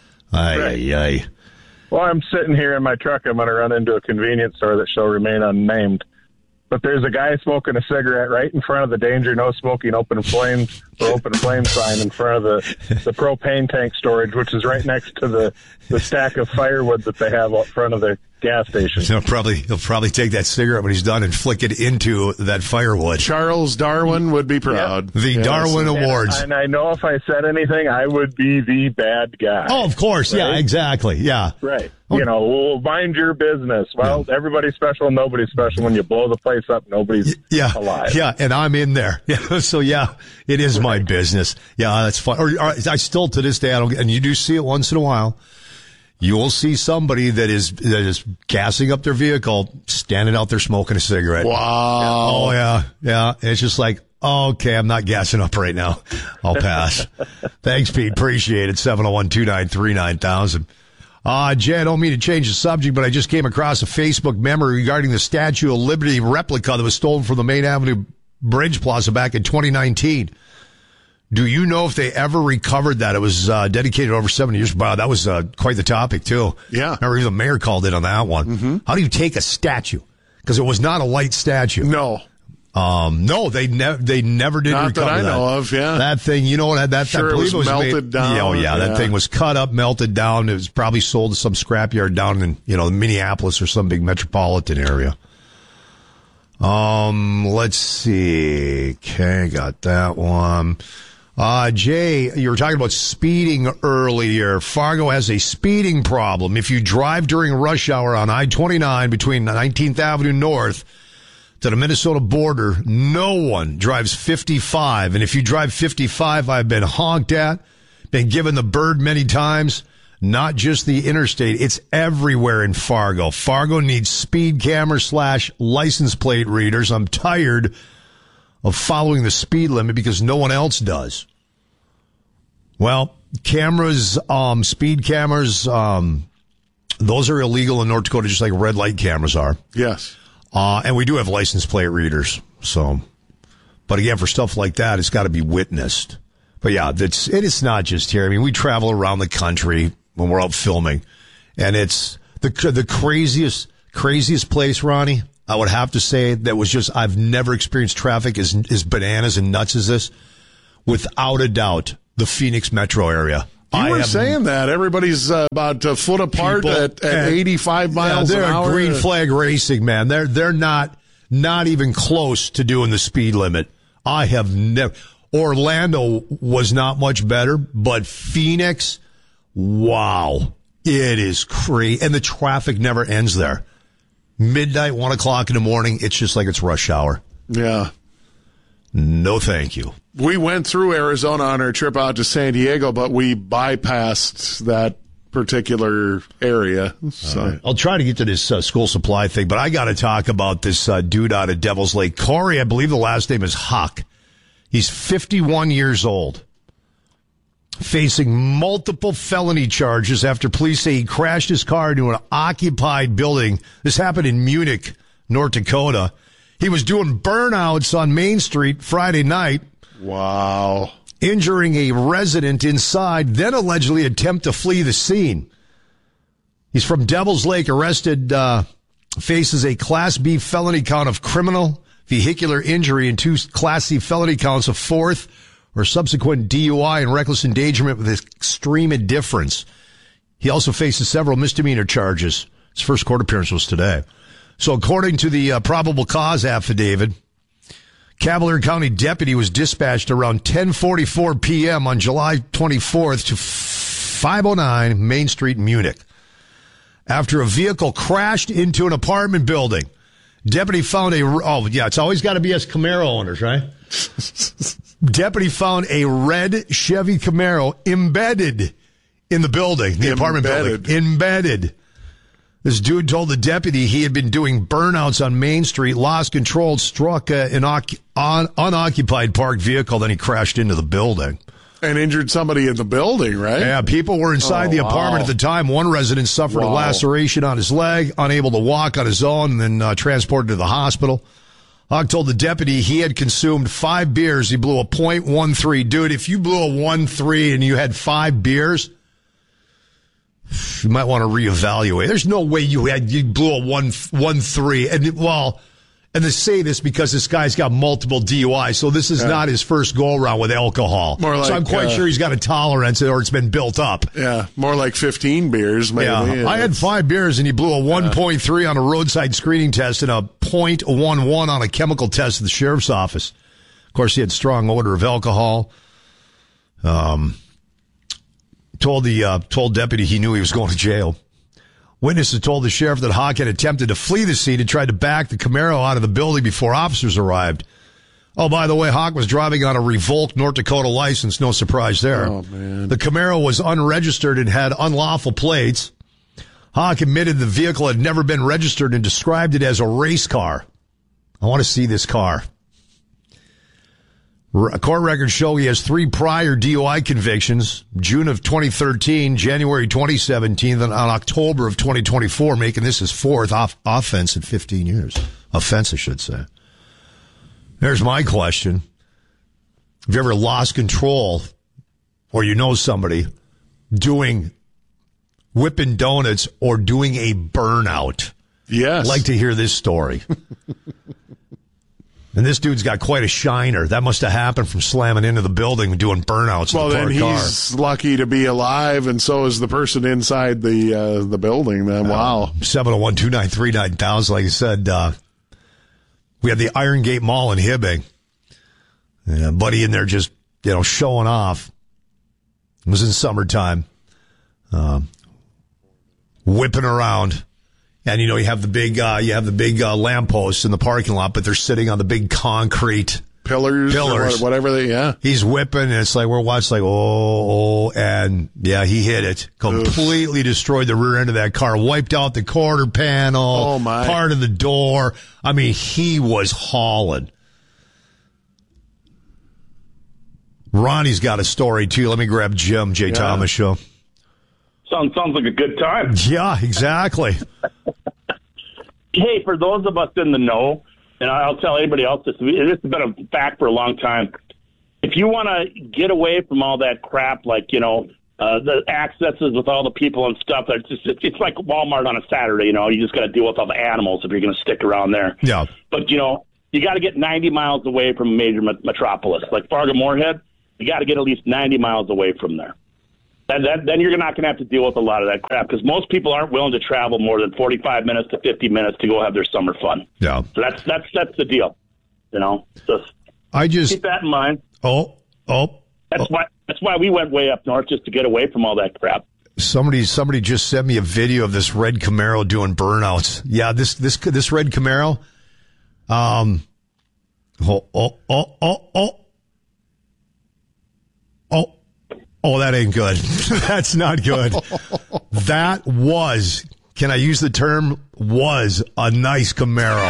Ay, right. ay, ay. Well, I'm sitting here in my truck. I'm going to run into a convenience store that shall remain unnamed. But there's a guy smoking a cigarette right in front of the danger no smoking open flames or open flame sign in front of the, the propane tank storage, which is right next to the, the stack of firewood that they have out front of the gas station. He'll probably he'll probably take that cigarette when he's done and flick it into that firewood. Charles Darwin would be proud. Yeah. The yes. Darwin and, Awards. And I know if I said anything, I would be the bad guy. Oh, of course. Right? Yeah, exactly. Yeah. Right. You know, well, mind your business. Well, yeah. everybody's special, nobody's special. When you blow the place up, nobody's yeah. alive. Yeah, and I'm in there. Yeah, so, yeah, it is right. my business. Yeah, that's fun. Or, or I still, to this day, I don't, and you do see it once in a while. You will see somebody that is that is gassing up their vehicle, standing out there smoking a cigarette. Wow. Oh, yeah. Yeah. It's just like, okay, I'm not gassing up right now. I'll pass. Thanks, Pete. Appreciate it. seven oh one, two nine three, nine thousand. Uh, Jay, I don't mean to change the subject, but I just came across a Facebook memory regarding the Statue of Liberty replica that was stolen from the Main Avenue Bridge Plaza back in twenty nineteen. Do you know if they ever recovered that? It was uh, dedicated over seventy years. Wow, that was uh, quite the topic, too. Yeah. I remember the mayor called in on that one. Mm-hmm. How do you take a statue? Because it was not a light statue. No. Um, no, they never they never did Not recover that I that. know of, yeah. That thing, you know what? That, sure I believe it was, it was melted made, down. Yeah, oh, yeah, yeah, that thing was cut up, melted down. It was probably sold to some scrapyard down in, you know, Minneapolis or some big metropolitan area. Um, let's see. Okay, got that one. Uh, Jay, you were talking about speeding earlier. Fargo has a speeding problem. If you drive during rush hour on I twenty-nine between nineteenth Avenue North to the Minnesota border, no one drives fifty-five. And if you drive fifty-five, I've been honked at, been given the bird many times. Not just the interstate, it's everywhere in Fargo. Fargo needs speed camera slash license plate readers. I'm tired of following the speed limit because no one else does. Well, cameras, um, speed cameras, um, those are illegal in North Dakota, just like red light cameras are. Yes. Uh, and we do have license plate readers. So, but again, for stuff like that, it's got to be witnessed. But yeah, it's, it is not just here. I mean, we travel around the country when we're out filming, and it's the, the craziest, craziest place, Ronnie, I would have to say that was just, I've never experienced traffic as, as bananas and nuts as this. Without a doubt, the Phoenix metro area. You I were have, saying that. Everybody's uh, about a foot apart People at, at eighty-five miles yeah, an hour. They're green flag racing, man. They're they're not not even close to doing the speed limit. I have never. Orlando was not much better, but Phoenix, wow, it is crazy, and the traffic never ends there. Midnight, one o'clock in the morning, it's just like it's rush hour. Yeah. No, thank you. We went through Arizona on our trip out to San Diego, but we bypassed that particular area. So right. I'll try to get to this uh, school supply thing, but I got to talk about this uh, dude out of Devil's Lake. Corey, I believe the last name is Huck. He's fifty-one years old, facing multiple felony charges after police say he crashed his car into an occupied building. This happened in Munich, North Dakota. He was doing burnouts on Main Street Friday night. Wow. Injuring a resident inside, then allegedly attempt to flee the scene. He's from Devil's Lake, arrested, uh, faces a Class B felony count of criminal vehicular injury and two Class C felony counts of fourth or subsequent D U I and reckless endangerment with extreme indifference. He also faces several misdemeanor charges. His first court appearance was today. So according to the uh, probable cause affidavit, Cavalier County deputy was dispatched around ten forty-four p.m. on July twenty-fourth to five oh nine Main Street, Munich. After a vehicle crashed into an apartment building, deputy found a, oh yeah, it's always got to be us Camaro owners, right? Deputy found a red Chevy Camaro embedded in the building, the apartment Embedded. building. Embedded. This dude told the deputy he had been doing burnouts on Main Street, lost control, struck uh, an oc- un- unoccupied parked vehicle, then he crashed into the building. And injured somebody in the building, right? Yeah, people were inside oh, the apartment wow. at the time. One resident suffered wow. a laceration on his leg, unable to walk on his own, and then uh, transported to the hospital. Hawk told the deputy he had consumed five beers. He blew a point one three. Dude, if you blew a one three and you had five beers, you might want to reevaluate. There's no way you had you blew a one one three, and well, and they say this because this guy's got multiple D U Is, so this is yeah. not his first go around with alcohol. More like, so I'm quite uh, sure he's got a tolerance, or it's been built up. Yeah, more like fifteen beers, maybe. Yeah, I had five beers, and he blew a one point three on a roadside screening test and a point one one on a chemical test at the sheriff's office. Of course, he had strong odor of alcohol. Um. Told the uh, told deputy he knew he was going to jail. Witnesses told the sheriff that Hawk had attempted to flee the scene and tried to back the Camaro out of the building before officers arrived. Oh, by the way, Hawk was driving on a revoked North Dakota license. No surprise there. Oh, man. The Camaro was unregistered and had unlawful plates. Hawk admitted the vehicle had never been registered and described it as a race car. I want to see this car. Court records show he has three prior D U I convictions, June of twenty thirteen, January twenty seventeen, and on October of twenty twenty-four, making this his fourth off- offense in fifteen years. Offense, I should say. Here's my question. Have you ever lost control, or you know somebody, doing whipping donuts or doing a burnout? Yes. I'd like to hear this story. And this dude's got quite a shiner. That must have happened from slamming into the building and doing burnouts well, in the then parked he's car. Lucky to be alive, and so is the person inside the uh, the building. Then, wow. seven oh one, two nine three, nine thousand. Like I said, uh, we had the Iron Gate Mall in Hibbing. And a buddy in there just, you know, showing off. It was in summertime. Uh, whipping around And, you know, you have the big, uh, you have the big uh, lampposts in the parking lot, but they're sitting on the big concrete pillars, pillars, or whatever they, yeah. He's whipping, and it's like, we're watching, like, oh, oh, and yeah, he hit it. Completely Oof. destroyed the rear end of that car, wiped out the quarter panel, oh my. part of the door. I mean, he was hauling. Ronnie's got a story, too. Let me grab Jim, Jay yeah. Thomas Show. Sounds, sounds like a good time. Yeah, exactly. Hey, for those of us in the know, and I'll tell anybody else this, this has been a fact for a long time. If you want to get away from all that crap, like, you know, uh, the accesses with all the people and stuff, it's just it's, it's like Walmart on a Saturday, you know, you just got to deal with all the animals if you're going to stick around there. Yeah. But, you know, you got to get ninety miles away from a major met- metropolis. Like Fargo-Moorhead, you got to get at least ninety miles away from there. That, that, then you're not going to have to deal with a lot of that crap because most people aren't willing to travel more than forty-five minutes to fifty minutes to go have their summer fun. Yeah. So that's that's that's the deal. You know, just I just keep that in mind. Oh, oh. That's oh. why that's why we went way up north just to get away from all that crap. Somebody somebody just sent me a video of this red Camaro doing burnouts. Yeah, this this this red Camaro. Um. Oh oh oh oh oh. Oh. Oh, that ain't good. That's not good. That was, can I use the term, was a nice Camaro.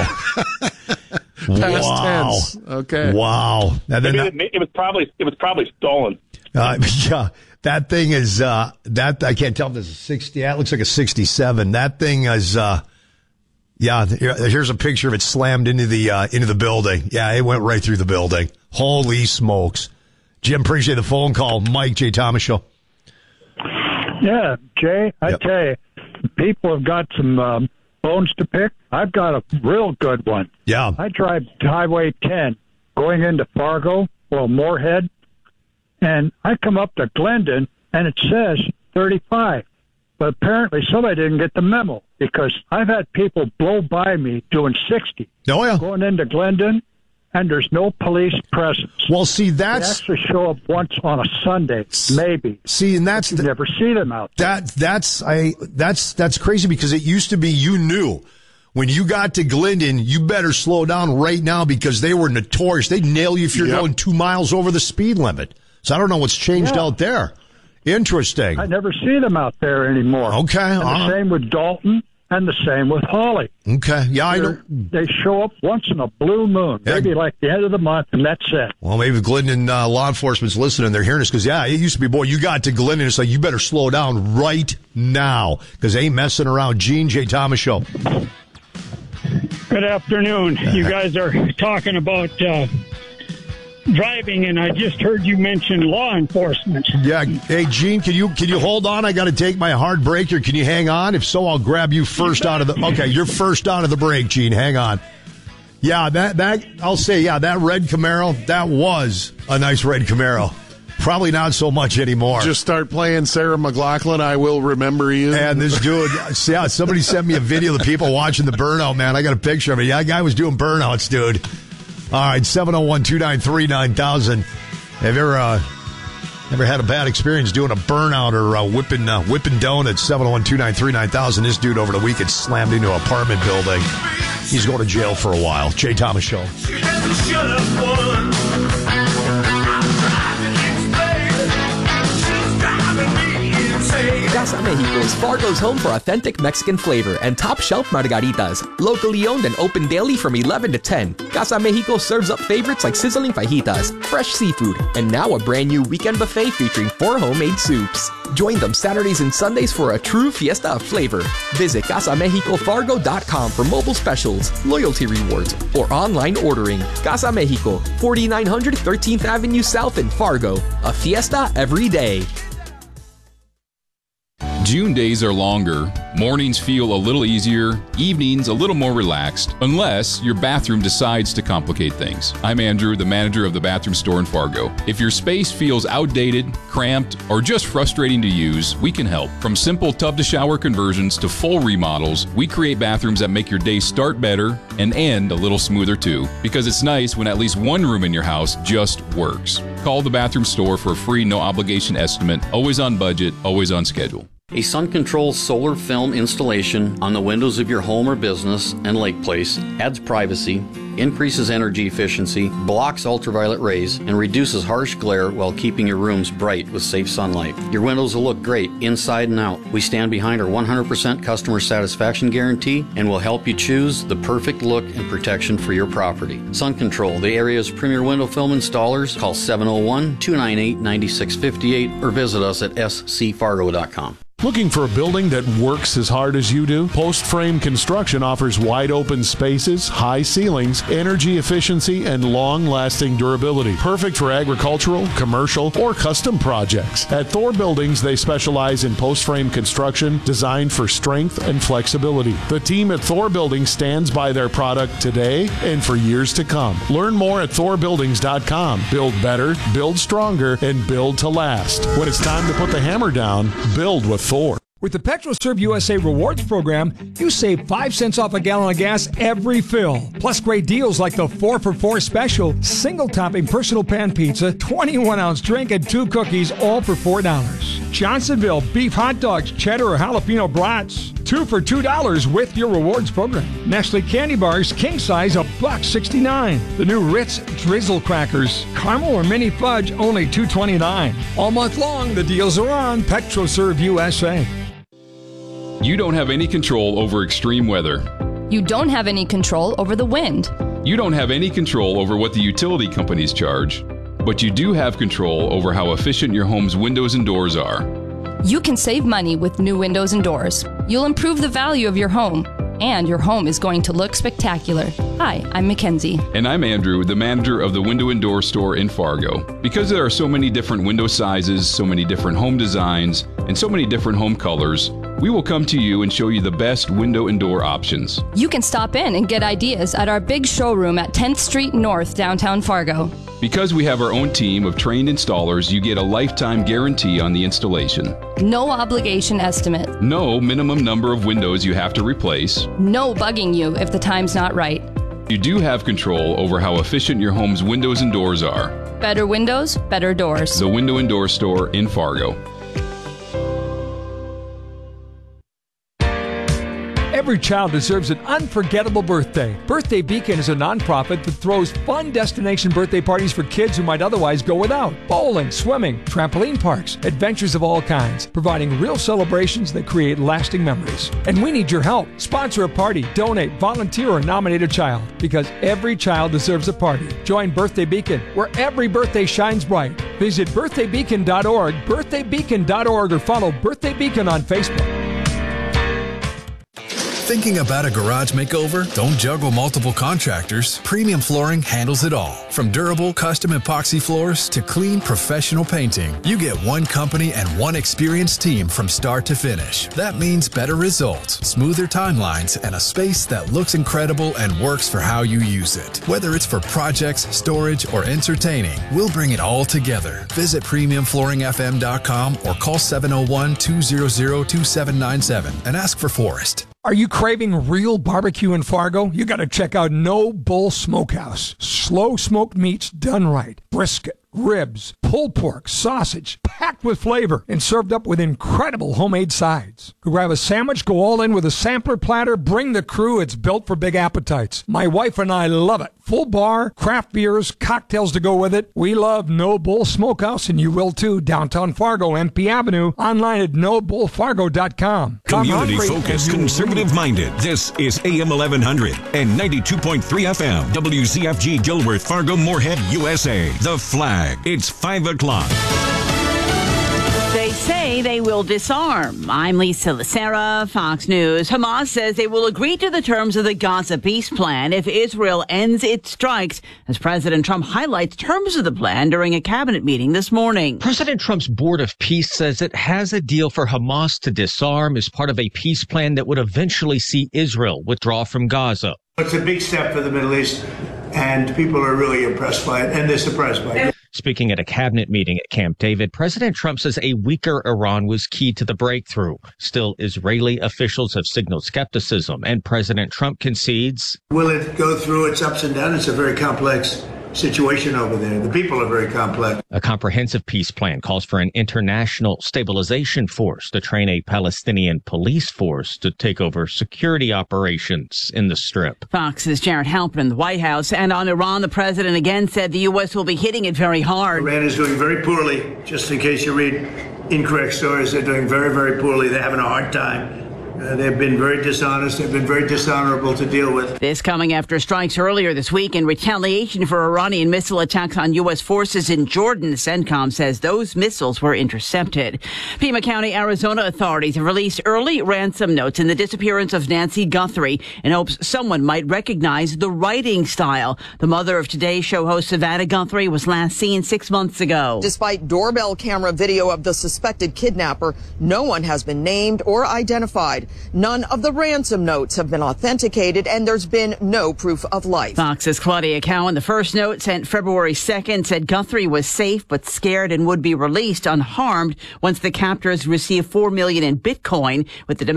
Wow. Tense. Okay. Wow. Now, then it, it, it was probably it was probably stolen. Uh, yeah, that thing is uh, that I can't tell if this is sixty. Yeah, it looks like a sixty-seven. That thing is. Uh, yeah, here, here's a picture of it slammed into the uh, into the building. Yeah, it went right through the building. Holy smokes. Jim, appreciate the phone call. Mike, Jay Thomas Show. Yeah, Jay, I yep. tell you, people have got some um, bones to pick. I've got a real good one. Yeah. I drive Highway ten going into Fargo, well, Moorhead, and I come up to Glendon, and it says thirty-five. But apparently somebody didn't get the memo because I've had people blow by me doing sixty. Oh, yeah. Going into Glendon. And there's no police presence. Well, see, that's... They actually show up once on a Sunday, maybe. See, and that's... You the, never see them out there. That, that's, I, that's, that's crazy because it used to be you knew when you got to Glendon, you better slow down right now because they were notorious. They'd nail you if you're yep. going two miles over the speed limit. So I don't know what's changed yeah. out there. Interesting. I never see them out there anymore. Okay. And uh-huh. the same with Dalton. And the same with Holly. Okay, yeah, I know. They show up once in a blue moon, yeah. maybe like the end of the month, and that's it. Well, maybe Glendon uh, law enforcement's listening. They're hearing us because, yeah, it used to be, boy, you got to Glendon. It's like, you better slow down right now because they ain't messing around. Gene, Jay Thomas Show. Good afternoon. You guys are talking about uh, driving, and I just heard you mention law enforcement. Yeah. Hey, Gene, can you can you hold on? I got to take my hard break here. Can you hang on? If so, I'll grab you first out of the. Okay, you're first out of the break, Gene. Hang on. Yeah, that that I'll say. Yeah, that red Camaro, that was a nice red Camaro. Probably not so much anymore. Just start playing Sarah McLachlan. I will remember you. And this dude, yeah, somebody sent me a video of the people watching the burnout. Man, I got a picture of it. Yeah, that guy was doing burnouts, dude. All right, seven oh one, two nine three, nine thousand. Have you ever, uh, ever had a bad experience doing a burnout or uh, whipping uh, whipping donuts? seven oh one, two nine three, nine thousand. This dude over the weekend slammed into an apartment building. He's going to jail for a while. Jay Thomas Show. Casa Mexico is Fargo's home for authentic Mexican flavor and top-shelf margaritas. Locally owned and open daily from eleven to ten. Casa Mexico serves up favorites like sizzling fajitas, fresh seafood, and now a brand new weekend buffet featuring four homemade soups. Join them Saturdays and Sundays for a true fiesta of flavor. Visit casa mexico fargo dot com for mobile specials, loyalty rewards, or online ordering. Casa Mexico, forty-nine hundred thirteenth Avenue South in Fargo. A fiesta every day. June days are longer, mornings feel a little easier, evenings a little more relaxed, unless your bathroom decides to complicate things. I'm Andrew, the manager of the bathroom store in Fargo. If your space feels outdated, cramped, or just frustrating to use, we can help. From simple tub-to-shower conversions to full remodels, we create bathrooms that make your day start better and end a little smoother too, because it's nice when at least one room in your house just works. Call the bathroom store for a free no-obligation estimate, always on budget, always on schedule. A Sun Control solar film installation on the windows of your home or business and lake place adds privacy, increases energy efficiency, blocks ultraviolet rays, and reduces harsh glare while keeping your rooms bright with safe sunlight. Your windows will look great inside and out. We stand behind our one hundred percent customer satisfaction guarantee and will help you choose the perfect look and protection for your property. Sun Control, the area's premier window film installers. Call seven oh one, two nine eight, nine six five eight or visit us at s c fargo dot com. Looking for a building that works as hard as you do? Post Frame Construction offers wide open spaces, high ceilings, energy efficiency, and long-lasting durability. Perfect for agricultural, commercial, or custom projects. At Thor Buildings, they specialize in post frame construction designed for strength and flexibility. The team at Thor Buildings stands by their product today and for years to come. Learn more at thor buildings dot com. Build better, build stronger, and build to last. When it's time to put the hammer down, build with Thor. With the PetroServe U S A Rewards Program, you save five cents off a gallon of gas every fill. Plus great deals like the four for four special, single-topping personal pan pizza, twenty-one ounce drink, and two cookies, all for four dollars. Johnsonville beef hot dogs, cheddar or jalapeno brats, two for two dollars with your rewards program. Nestle candy bars, king size, a buck sixty-nine. The new Ritz Drizzle crackers, caramel or mini fudge, only two twenty-nine. All month long, the deals are on PetroServe U S A. You don't have any control over extreme weather. You don't have any control over the wind. You don't have any control over what the utility companies charge. But you do have control over how efficient your home's windows and doors are. You can save money with new windows and doors. You'll improve the value of your home, and your home is going to look spectacular. Hi, I'm Mackenzie. And I'm Andrew, the manager of the Window and Door Store in Fargo. Because there are so many different window sizes, so many different home designs, and so many different home colors, we will come to you and show you the best window and door options. You can stop in and get ideas at our big showroom at tenth Street North, downtown Fargo. Because we have our own team of trained installers, you get a lifetime guarantee on the installation. No obligation estimate. No minimum number of windows you have to replace. No bugging you if the time's not right. You do have control over how efficient your home's windows and doors are. Better windows, better doors. The Window and Door Store in Fargo. Every child deserves an unforgettable birthday. Birthday Beacon is a nonprofit that throws fun destination birthday parties for kids who might otherwise go without. Bowling, swimming, trampoline parks, adventures of all kinds, providing real celebrations that create lasting memories. And we need your help. Sponsor a party, donate, volunteer, or nominate a child, because every child deserves a party. Join Birthday Beacon, where every birthday shines bright. Visit birthday beacon dot org, birthday beacon dot org, or follow Birthday Beacon on Facebook. Thinking about a garage makeover? Don't juggle multiple contractors. Premium Flooring handles it all. From durable custom epoxy floors to clean professional painting, you get one company and one experienced team from start to finish. That means better results, smoother timelines, and a space that looks incredible and works for how you use it. Whether it's for projects, storage, or entertaining, we'll bring it all together. Visit premium flooring f m dot com or call seven oh one, two hundred, two seven nine seven and ask for Forrest. Are you craving real barbecue in Fargo? You got to check out No Bull Smokehouse. Slow smoked meats done right. Brisket, ribs, pulled pork, sausage, packed with flavor, and served up with incredible homemade sides. Grab a sandwich, go all in with a sampler platter, bring the crew. It's built for big appetites. My wife and I love it. Full bar, craft beers, cocktails to go with it. We love No Bull Smokehouse, and you will too. Downtown Fargo, M P Avenue. Online at no bull fargo dot com. Community-focused, conservative-minded. This is A M eleven hundred and ninety-two point three F M. W Z F G Gilworth, Fargo, Moorhead, U S A. The Flag. It's five o'clock. They say they will disarm. I'm Lisa Lacera, Fox News. Hamas says they will agree to the terms of the Gaza peace plan if Israel ends its strikes, as President Trump highlights terms of the plan during a cabinet meeting this morning. President Trump's Board of Peace says it has a deal for Hamas to disarm as part of a peace plan that would eventually see Israel withdraw from Gaza. It's a big step for the Middle East, and people are really impressed by it, and they're surprised by it. Speaking at a cabinet meeting at Camp David, President Trump says a weaker Iran was key to the breakthrough. Still, Israeli officials have signaled skepticism, and President Trump concedes. Will it go through its ups and downs? It's a very complex situation over there. The people are very complex. A comprehensive peace plan calls for an international stabilization force to train a Palestinian police force to take over security operations in the Strip. Fox's Jared Halpern in the White House. And on Iran, the president again said the U S will be hitting it very hard. Iran is doing very poorly. Just in case you read incorrect stories, they're doing very, very poorly. They're having a hard time. Uh, they've been very dishonest. They've been very dishonorable to deal with. This coming after strikes earlier this week in retaliation for Iranian missile attacks on U S forces in Jordan. CENTCOM says those missiles were intercepted. Pima County, Arizona authorities have released early ransom notes in the disappearance of Nancy Guthrie in hopes someone might recognize the writing style. The mother of Today's Show host Savannah Guthrie was last seen six months ago. Despite doorbell camera video of the suspected kidnapper, no one has been named or identified. None of the ransom notes have been authenticated, and there's been no proof of life. Fox's Claudia Cowan, the first note sent February second, said Guthrie was safe but scared and would be released unharmed once the captors received four million dollars in Bitcoin, with the